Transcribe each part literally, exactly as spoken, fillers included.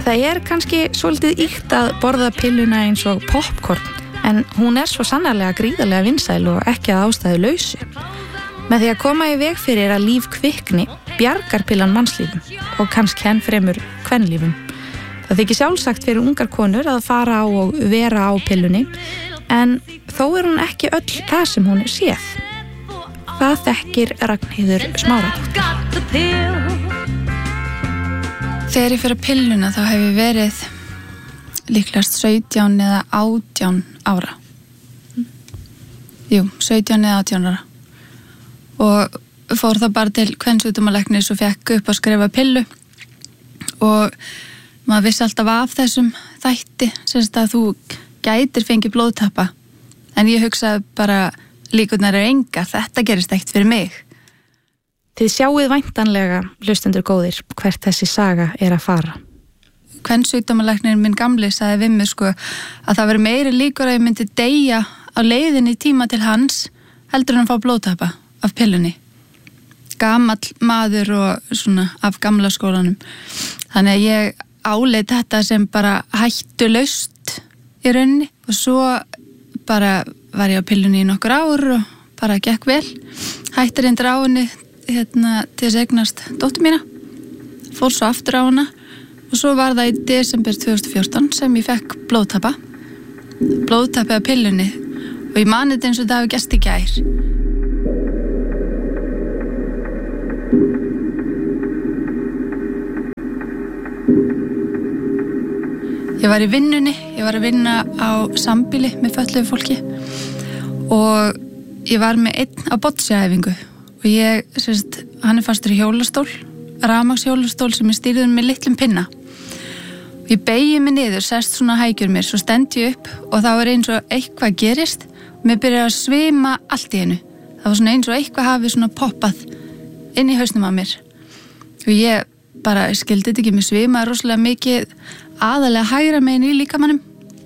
Það er kannski svolítið ýkt að borða pilluna eins og popcorn, en hún er svo sannarlega gríðarlega vinsæl og ekki að ástæðu lausu. Með því að koma í veg fyrir að líf kvikni, bjargar pillan mannslífum og kannski enn fremur kvenlífum. Það þykir sjálfsagt fyrir ungar konur að fara á og vera á pillunni, en þó er hún ekki öll það sem hún er séð. Það þekkir Ragnheiður Smáradóttir. Þegar ég fyrir pilluna þá hef ég verið líklegast sautján eða átján ára. Jú, sautján eða átján ára. Og fór þá bara til kvensjúkdómalæknis og fekk upp að skrifa pillu. Og maður vissi alltaf af þessum þætti, semst að þú gætir fengið blóðtappa. En ég hugsaði bara, líkurnar eru engar, þetta gerist ekkert fyrir mig. Þið sjáuð væntanlega, hlustendur góðir, hvert þessi saga er að fara. Kvensjúkdómalæknirinn minn gamli sagði við mig sko að það veri meiri líkur að ég myndi deyja á leiðinni tíma til hans heldur en að fá blóðtappa af pillunni. Gamall maður og svona af gamla skólanum. Þannig að ég áleit þetta sem bara hættulaust í rauninni og svo bara var ég á pillunni í nokkur ár og bara gekk vel. Hætti reyndir á henni hérna til þess að eignast dóttur mína, fór svo aftur á hana og svo var það í desember tvö þúsund og fjórtán sem ég fekk blóðtappa blóðtappi af pillunni og ég mani þetta eins og þetta hafi gerst í gær. Ég var í vinnunni, ég var að vinna á sambýli með fötluðu fólki og ég var með einn á bocciaæfingu og ég, sérst, hann er fastur í hjólastól, rafmagnshjólastól sem er stýrður með litlum pinna. Og ég beigi mig niður, sest svona hægjur mér, svo stend ég upp og það var eins og eitthvað gerist og mér byrjaði að svima allt í einu. Það var svona eins og eitthvað hafi svona poppað inn í hausnum á mér. Og ég bara skildi þetta ekki, mér svimaði rosalega mikið aðalega hægra megin í líkamannum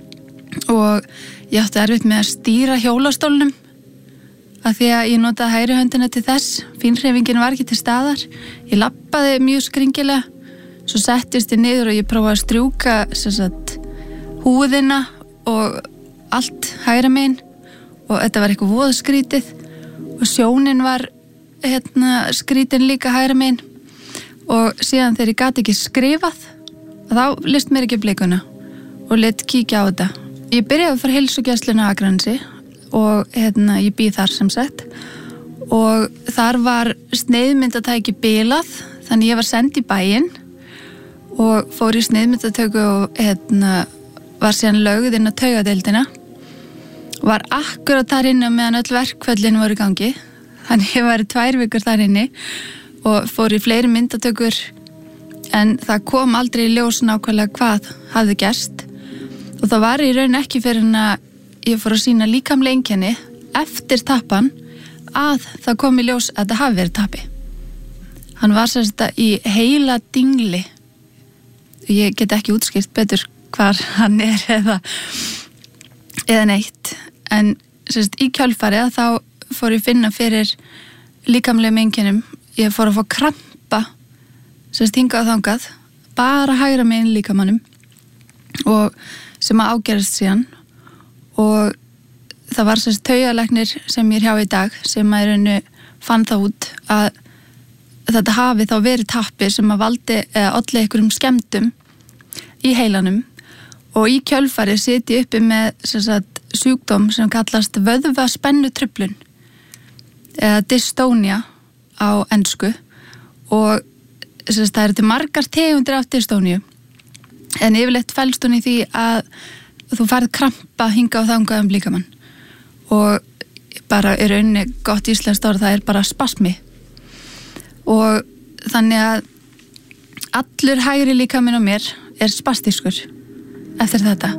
og ég átti erfitt með að stýra hjólastólnum af því að ég notaði hægri höndina til þess, fínhreyfingin var ekki til staðar. Ég labbaði mjög skringilega, svo settist ég niður og ég prófaði að strjúka sem sagt, húðina og allt hægra megin og þetta var eitthvað voða skrítið og sjónin var hérna, skrítin líka hægra megin og síðan þegar ég gat ekki skrifað þá list mér ekki blikuna og lit kíkja á þetta. Ég byrjaði að fara heilsugæsluna á Akranesi og hérna ég býð þar sem sagt og þar var sneiðmyndatæki bilað þannig ég var send í bæinn og fór í sneiðmyndatöku og hérna var síðan lögð inn á taugadeildina og var akkurat þar inni meðan öll verkföllin voru í gangi þannig ég var í tvær vikur þar inni og fór í fleiri myndatökur en það kom aldrei í ljós nákvæmlega hvað hafði gerst og það var í raun ekki fyrir en að ég fór að sýna líkamlega einkenni eftir tappan að það kom í ljós að það hafi verið tappi. Hann var sérst í heila dingli. Ég get ekki útskýrt betur hvar hann er eða, eða neitt. En sérst í kjölfarið þá fór ég finna fyrir líkamlegum einkennum. Ég fór að fá krampa sérst hingað og þangað bara hægra megin líkamannum og sem að ágerast síðan og það var sérst taugalæknir sem ég er hjá í dag sem að rauninu fann það út að þetta hafi þá verið tappi sem að valdi eða olli einhverjum skemmdum í heilanum og í kjölfarið sit ég uppi með sérst sjúkdóm sem kallast vöðvaspennutruflun eða dystonia á ensku og sérst það eru til margar tegundir af dystóníu en yfirleitt felst hún í því að þú færð krampa hinga á þangað um líkamann og bara er rauninni gott íslenskt orð, það er bara spasmi og þannig að allur hægri líkaminn á mér er spastískur eftir þetta.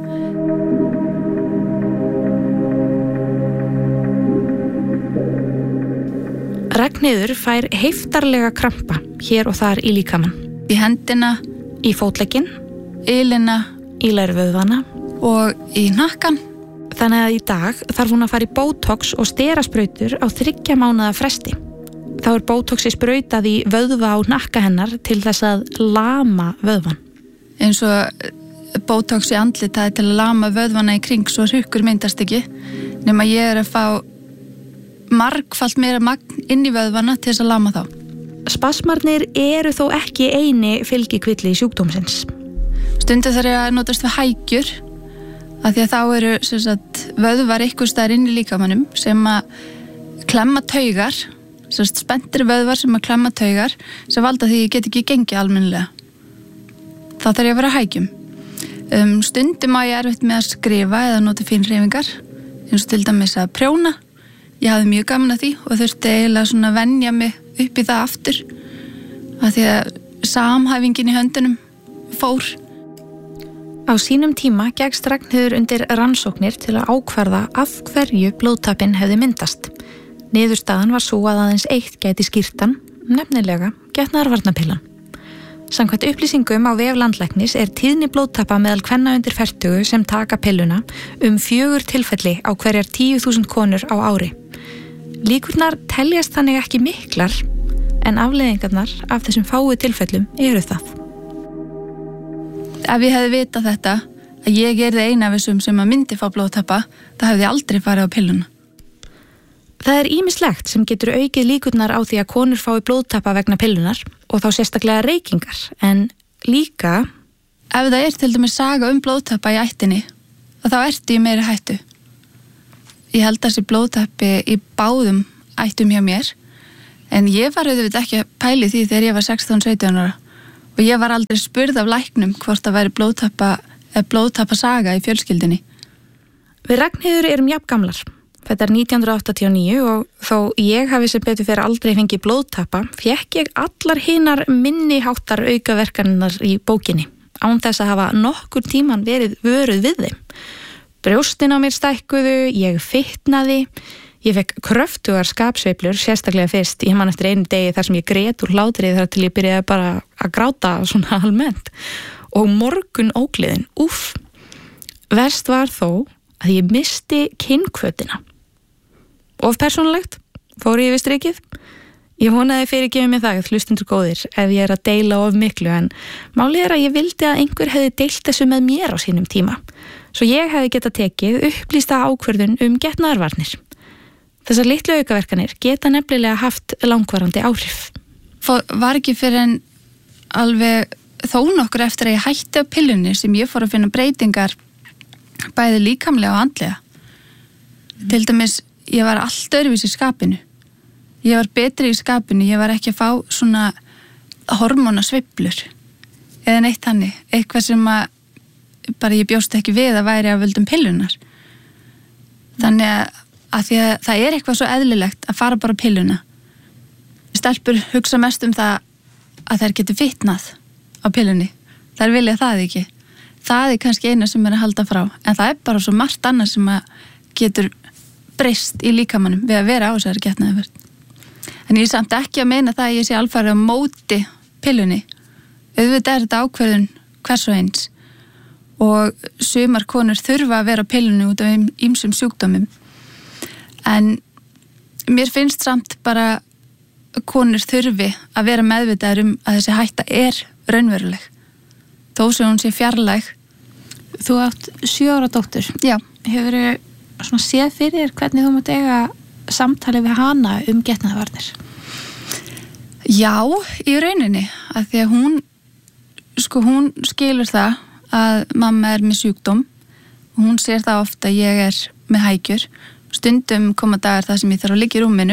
Ragnheiður fær heiftarlega krampa hér og þar í líkamann. Í hendina, í fótlegginn, ylina, í lærvöðvana og í hnakkan. Þannig að í dag þarf hún að fara í Botox og sterasprautur á þriggja mánaða fresti. Þá er Botoxi sprautað í vöðva á hnakka hennar til þess að lama vöðvan. eins og botox í andlit, það er til að lama vöðvana í kring svo hrukkur myndast ekki, nema ég er að fá margfalt meira magn inn í vöðvana til þess að lama þá. Spasmarnir eru þó ekki eini fylgikvilli sjúkdómsins. Stundum þarf ég að notast við hækjur, af því að þá eru sem sagt, vöðvar eitthvað staðar inn í líkamanum sem að klemma taugar, sem sagt, spenntir vöðvar sem að klemma taugar sem valda því ég get ekki gengið almennilega. Þá þarf ég að vera hækjum. Um, stundum á ég erfitt með að skrifa eða nota fín hreyfingar, eins og til dæmis að prjóna. Ég hafði mjög gaman að því og þurfti eiginlega svona að venja mig upp í það aftur, af því að samhæfingin í höndunum fór. Á sínum tíma gekkst Ragnheiður undir rannsóknir til að ákvarða af hverju blóðtappinn hefði myndast. Niðurstaðan var svo að aðeins eitt gæti skýrtan, nefnilega getnaðarvarnarpillan. Samkvæmt upplýsingum á vef landlæknis er tíðni blóðtappa meðal kvenna undir fertugu sem taka pilluna um fjögur tilfelli á hverjar tíu þúsund konur á ári. Líkurnar teljast þannig ekki miklar, en afleiðingarnar af þessum fáu tilfellum eru það. Ef ég hefði vitað þetta, að ég erði eina af þessum sem að myndi fá blóðtappa, það hefði ég aldrei farið á pilluna. Það er ýmislegt sem getur aukið líkurnar á því að konur fái blóðtappa vegna pillunar og þá sérstaklega reykingar, en líka ef það er til dæmis saga um blóðtappa í ættinni, þá ertu í meiri hættu. Ég held að þessi blóðtappi í báðum ættum hjá mér, en ég var auðvitað ekki að pæli því þegar ég var sextán sautján ára. Og ég var aldrei spurð af læknum hvort það væri blóðtappa, blóðtappa saga í fjölskyldinni. Við Ragnheiður erum jafngamlar. Þetta er nítján hundruð áttatíu og níu og þó ég hafi sem betur fyrir aldrei fengið blóðtappa, fékk ég allar hinar minni háttar aukaverkanirnar í bókinni, án þess að hafa nokkur tíman verið vöruð við þeim. Brjóstin á mér stækkuðu, ég fitnaði, ég fekk kröftugar skapsveiflur, sérstaklega fyrst, ég man eftir einu degi þar sem ég grét úr hlátri þar til ég byrjaði bara að gráta svona almennt. Og morgun ógleðin, úff. Verst var þó að ég misti kynhvötina. Of persónulegt, fór ég við strikið. Ég vonaði fyrirgefið mér það, hlustendur góðir, ef ég er að deila of miklu, en málið er að ég vildi að einhver hefði deilt þessu með mér á sínum tíma, svo ég hefði getað tekið upplýsta ákvörðun um getnaðarvarnir. Þessar litlu aukaverkanir geta nefnilega haft langvarandi áhrif. Var ekki fyrir en alveg þó nokkur eftir að ég hætti á pillunni sem ég fór að finna breytingar bæði líkamlega og andlega. Mm. Til dæmis, ég var allt öðruvísi í skapinu. Ég var betri í skapinu, ég var ekki að fá svona hormónasveiflur eða neitt þannig, eitthvað sem að bara ég bjóst ekki við að væri af völdum pillunar. Þannig að að því að það er eitthvað svo eðlilegt að fara bara pilluna. Stelpur hugsa mest um það að þær getur fitnað á pillunni. Þær vilja það ekki. Það er kannski eina sem er að halda frá, en það er bara svo margt annað sem að getur breyst í líkamannum við að vera á þessari getnaðarvörn. En ég er samt ekki að meina það að ég sé alfarið á móti pillunni. Auðvitað er þetta ákveðun hvers og eins og sumar konur þurfa að vera á pillunni út af ýmsum sjúkdómum. En mér finnst samt bara konur þurfi að vera meðvitaðar um að þessi hætta er raunveruleg. Þó sem hún sé fjarlæg. Þú átt sjö ára dóttur. Já. Hefurðu svona séð fyrir hvernig þú mátt eiga samtali við hana um getnaðarvarnir? Já, í rauninni. Af því að hún, sko hún skilur það að mamma er með sjúkdóm og hún sér það ofta að ég er með hækjur. Stundum koma dagar þar sem ég þarf að liggja í rúminu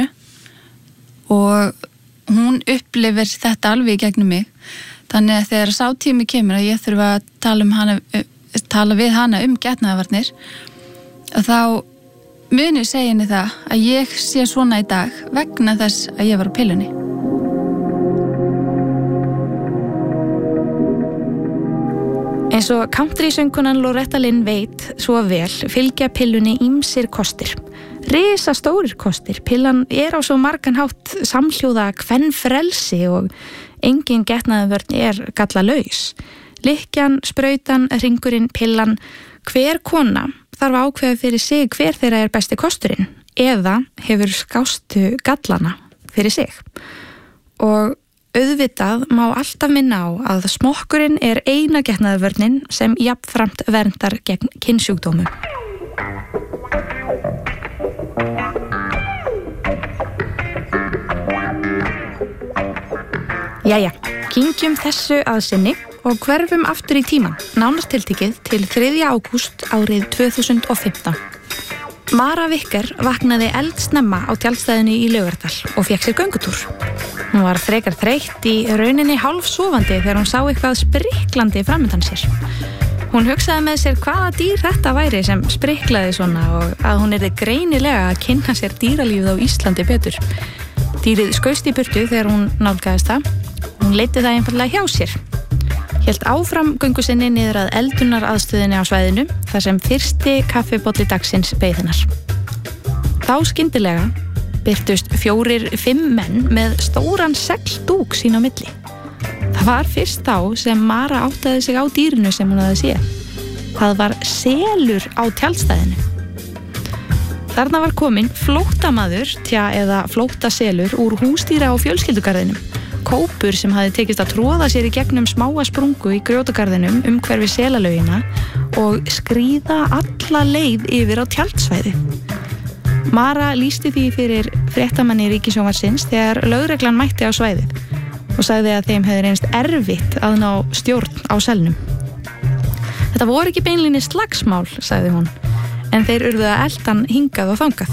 og hún upplifir þetta alveg í gegnum mig. Þannig að þegar sá tími kemur að ég þurfa að tala, um hana, tala við hana um getnaðarvarnir, þá muni segja henni það að ég sé svona í dag vegna þess að ég var á pillunni. Eins og country-söngunan Loretta Lynn veit svo vel fylgja pillunni ýmsir kostir. Risa stórir kostir. Pillan er á svo margan hátt samhljóða kvenfrelsi og engin getnaðarvörn er gallalaus. Lykkjan, sprautan, hringurinn, pillan, hver kona þarf að ákveða fyrir sig hver þeirra er besti kosturinn eða hefur skástu gallana fyrir sig. Og auðvitað má alltaf minna á að smokkurinn er eina getnaðarvörnin sem jafnframt verndar gegn kynsjúkdómum. Jæja, kyngjum þessu að sinni og hverfum aftur í tíman, nánast tiltekið til þriðja ágúst árið tvö þúsund og fimmtán. Mara Vicker vaknaði eldsnemma á tjaldstæðinu í Laugardal og fékk sér göngutúr. Hún var frekar þreytt í rauninni hálfsofandi þegar hún sá eitthvað spriklandi framundan sér. Hún hugsaði með sér hvaða dýr þetta væri sem spriklaði svona og að hún yrði greinilega að kynna sér dýralífið á Íslandi betur. Dýrið skaust í burtu þegar hún nálgaðist það. Hún leiddi það einfaldlega hjá sér. Hélt áfram göngu sinni niður að eldunaraðstöðinni á svæðinu þar sem fyrsti kaffibolli dagsins beið hennar. Þá skyndilega birtust fjórir fimm menn með stóran segldúk sín á milli. Það var fyrst þá sem Mara áttaði sig á dýrinu sem hún hafði séð. Það var selur á tjaldstæðinu. Þarna var kominn flóttamaður, tja eða flóttaselur úr húsdýra á fjölskyldugarðinum. Kópur sem hafði tekist að tróða sér í gegnum smáa sprungu í grjótagarðinum umhverfi selalaugina og skríða alla leið yfir á tjaldsvæði. Mara lýsti því fyrir fréttamanni Ríkissjónvarpsins þegar lögreglan mætti á svæðið og sagði að þeim hefði reynst erfitt að ná stjórn á selnum. Þetta voru ekki beinlínis slagsmál, sagði hún, en þeir urðu að eldan hingað og þangað.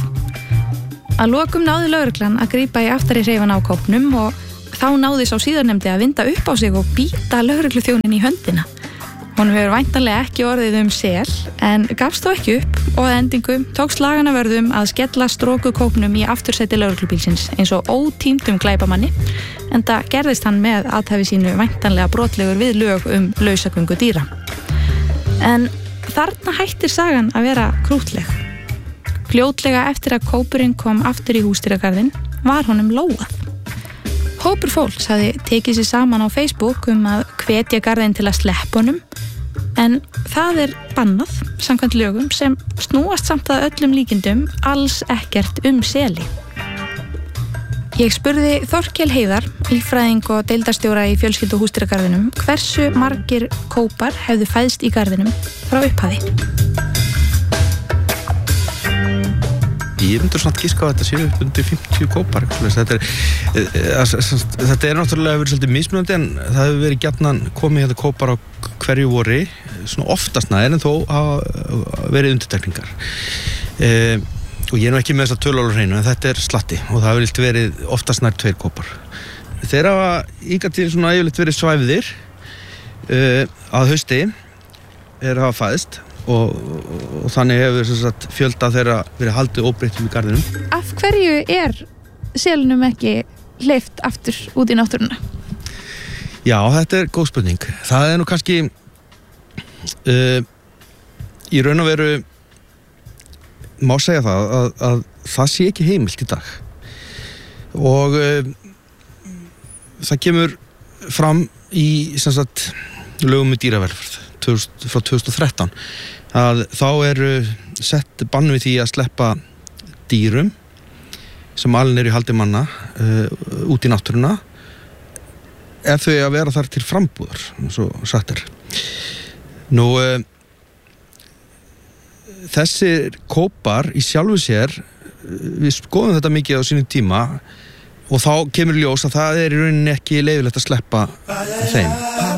Að lokum náði lögreglan að grípa í aftari hreifana á kópnum og þá náði sá síðarnefndi að vinda upp á sig og bíta lögregluþjónin í höndina. Hún hefur væntanlega ekki orðið um sel, en gafst þó ekki upp og að endingu tókst lagana vörðum að skella strókukópnum í aftursæti lögreglubílsins eins og ótímdum glæpamanni, en það gerðist hann með athæfi sínu væntanlega brotlegur við lög um lausagöngu dýra. En þarna hættir sagan að vera krútleg. Fljótlega eftir að kópurinn kom aftur í húsdýragarðinn var honum lóað. Hópur fólks hafði tekið sér saman á Facebook um að hvetja garðinn til að sleppa honum, en það er bannað samkvæmt lögum sem snúast samt að öllum líkindum alls ekkert um seli. Ég spurði Þorkel Heiðar, líffræðing og deildarstjóra í fjölskyldu húsdýragarðinum, hversu margir kópar hefðu fæðst í garðinum frá upphafi. Ég myndur svona giska á þetta séu upp undir fimmtíu kópar. Þetta er, þetta er náttúrulega verið svolítið mismunandi, en það hefur verið gjarnan komið hérna kópar á hverju vori, svona oftast næðir, en þó hafa verið undirtekningar. E, og ég er nú ekki með þess að tölu á hreinu, en þetta er slatti og það hefur vilt verið oftast nær tveir kópar. Þeir hafa ykkar til svona yfirleitt verið svæfðir e, að hausti er að hafa fæðst. Og, og þannig hefur sagt, fjölda þeirra verið haldið óbreyttum í garðinum. Af hverju er selunum ekki hleypt aftur út í náttúruna? Já, þetta er góð spurning. Það er nú kannski uh, í raun og veru má segja það að, að það sé ekki heimilt í dag og uh, það kemur fram í sem sagt, lögum um dýravelferð frá tvö þúsund og þrettán að þá eru sett bann við því að sleppa dýrum sem alin eru í haldi manna uh, út í náttúruna ef þau að vera þar til frambúðar, svo sagt er. Nú uh, þessir kópar í sjálfu sér, við skoðum þetta mikið á sínum tíma og þá kemur ljós að það er í rauninni ekki leyfilegt að sleppa þeim.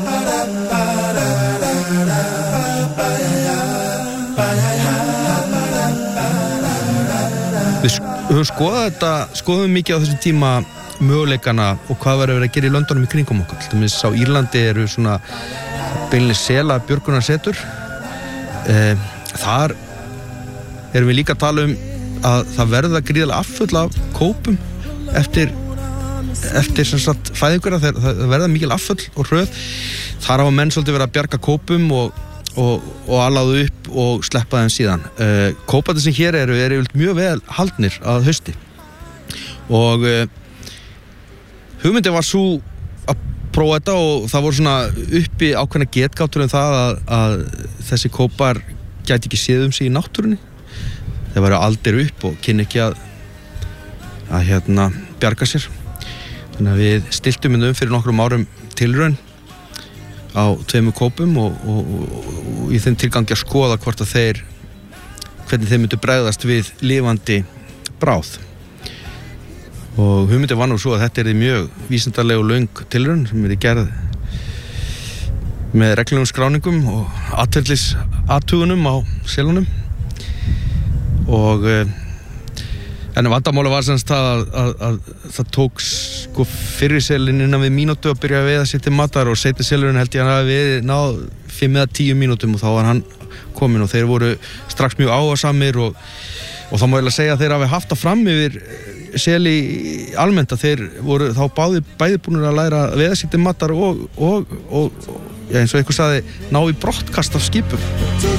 Við höfum skoðað þetta, skoðum mikið á þessum tíma möguleikana og hvað verður að gera í löndunum í kringum okkur. Til dæmis á Írlandi eru svona beinlega sela björgunarsetur. E, þar erum við líka að tala um að það verða gríðarlega affull af kópum eftir, eftir sem sagt fæðingur, það verða mikil affull og hröð. Þar hafa menn svolítið verið að bjarga kópum og og, og alaðu upp og sleppa þeim síðan. Uh, Kóparnir sem hér eru eru mjög vel haldnir að hausti og uh, hugmyndin var svo að prófa þetta og það voru svona uppi ákveðna getgátur um það að, að þessi kópar gæti ekki séð um sig í náttúrunni. Þeir væru aldir upp og kynni ekki að að hérna bjarga sér. Þannig að við stiltum um fyrir nokkrum árum tilraun á tveimur kópum og, og, og, og í þeim tilgangi að skoða hvort að þeir hvernig þeir myndu bregðast við lifandi bráð. Og hugmyndin var nú svo að þetta er mjög vísindaleg og löng tilraun sem er gerð með reglulegum skráningum og atferlis athugunum á selunum og en vandamála var semst það að, að, að það tók sko fyrri selin innan við mínútu að byrja að veiða sér til matar og seinni selurinn held ég að hann hafi náð fimm eða tíu mínútum og þá var hann kominn og þeir voru strax mjög áhugasamir og, og þá má ég segja að þeir hafi haft það fram yfir seli almennt að þeir voru þá báði, bæði búinir að læra að veiða sér til matar og, og, og, og ja, eins og einhver sagði ná í brottkast af skipum.